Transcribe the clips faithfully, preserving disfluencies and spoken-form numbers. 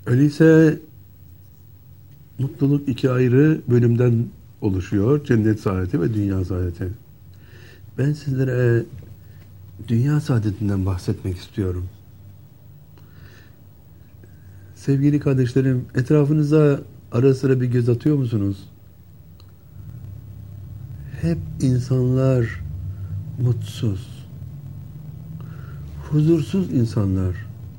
Öyleyse mutluluk iki ayrı bölümden oluşuyor. Cennet saadeti ve dünya saadeti. Ben sizlere dünya saadetinden bahsetmek istiyorum. Sevgili kardeşlerim, etrafınıza ara sıra bir göz atıyor musunuz? Hep insanlar mutsuz, huzursuz insanlar,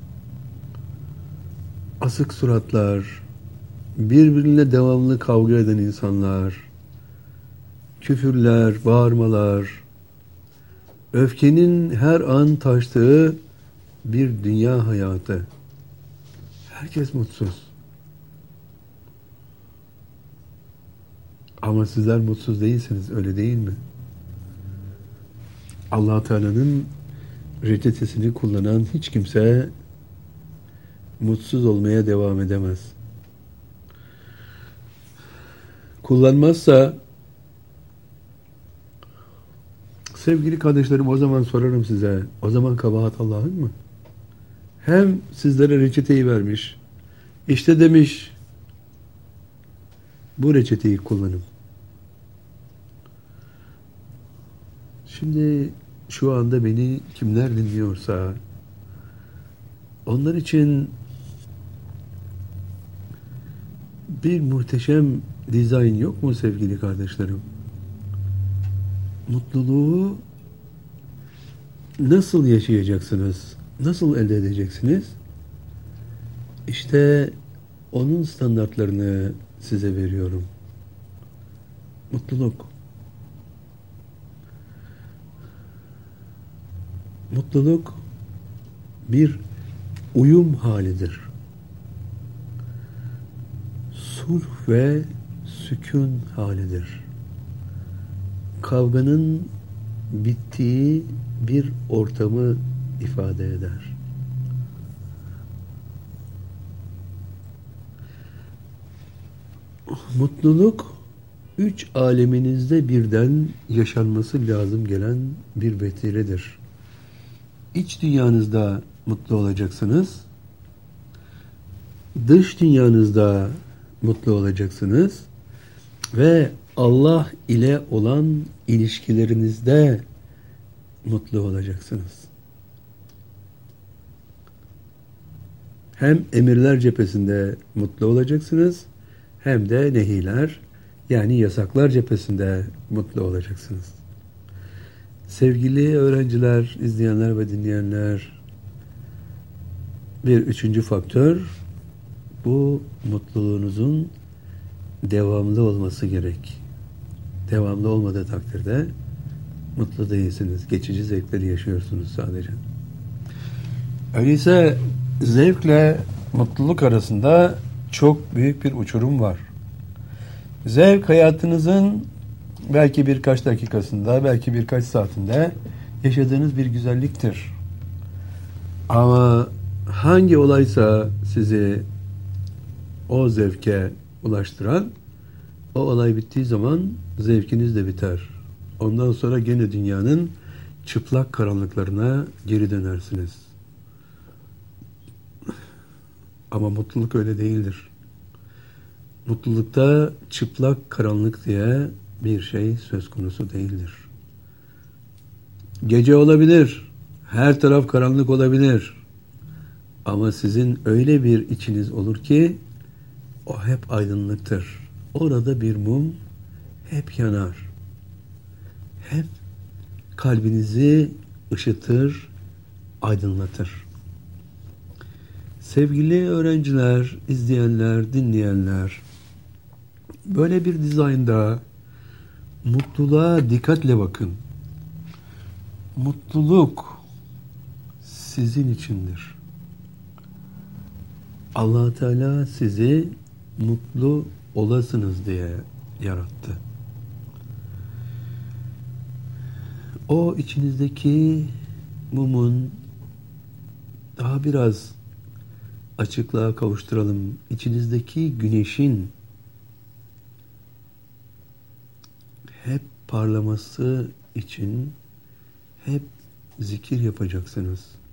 asık suratlar, birbirine devamlı kavga eden insanlar, küfürler, bağırmalar, öfkenin her an taştığı bir dünya hayatı. Herkes mutsuz. Ama sizler mutsuz değilsiniz, öyle değil mi? Allah Teala'nın reçetesini kullanan hiç kimse mutsuz olmaya devam edemez. Kullanmazsa, sevgili kardeşlerim, o zaman sorarım size, o zaman kabahat Allah'ın mı? Hem sizlere reçeteyi vermiş, işte demiş, bu reçeteyi kullanın. Şimdi şu anda beni kimler dinliyorsa, onlar için bir muhteşem dizayn yok mu sevgili kardeşlerim? Mutluluğu nasıl yaşayacaksınız? Nasıl elde edeceksiniz? İşte onun standartlarını size veriyorum. Mutluluk. Mutluluk bir uyum halidir. Sulh ve sükun halidir. Kavganın bittiği bir ortamı ifade eder. Mutluluk üç aleminizde birden yaşanması lazım gelen bir vesiledir. İç dünyanızda mutlu olacaksınız. Dış dünyanızda mutlu olacaksınız. Ve Allah ile olan ilişkilerinizde mutlu olacaksınız. Hem emirler cephesinde mutlu olacaksınız, hem de nehiler, yani yasaklar cephesinde mutlu olacaksınız. Sevgili öğrenciler, izleyenler ve dinleyenler, bir üçüncü faktör, bu mutluluğunuzun devamlı olması gerek. Devamlı olmadığı takdirde mutlu değilsiniz. Geçici zevkleri yaşıyorsunuz sadece. Öyleyse zevkle mutluluk arasında çok büyük bir uçurum var. Zevk hayatınızın belki birkaç dakikasında, belki birkaç saatinde yaşadığınız bir güzelliktir. Ama hangi olaysa sizi o zevke ulaştıran, o olay bittiği zaman zevkiniz de biter. Ondan sonra gene dünyanın çıplak karanlıklarına geri dönersiniz. Ama mutluluk öyle değildir. Mutlulukta çıplak karanlık diye bir şey söz konusu değildir. Gece olabilir, her taraf karanlık olabilir. Ama sizin öyle bir içiniz olur ki o hep aydınlıktır. Orada bir mum hep yanar. Hep kalbinizi ışıtır, aydınlatır. Sevgili öğrenciler, izleyenler, dinleyenler, böyle bir dizaynda mutluluğa dikkatle bakın. Mutluluk sizin içindir. Allah Teala sizi mutlu olasınız diye yarattı. O içinizdeki mumun daha biraz açıklığa kavuşturalım. İçinizdeki güneşin hep parlaması için hep zikir yapacaksınız.